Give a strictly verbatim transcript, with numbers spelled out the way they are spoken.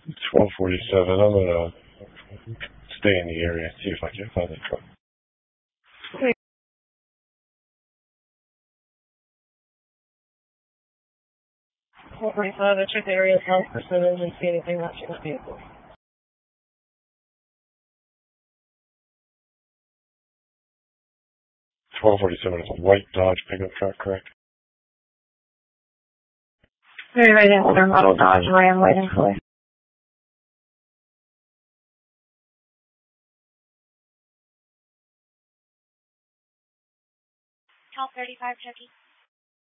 twelve forty-seven. I'm gonna stay in the area and see if I can find the truck. twelve forty-five, I checked the area health percentage and see anything matching the vehicle. twelve forty-seven is a white Dodge pickup truck, correct? Very right now, their model Dodge Ram waiting for you. twelve thirty-five, Chucky.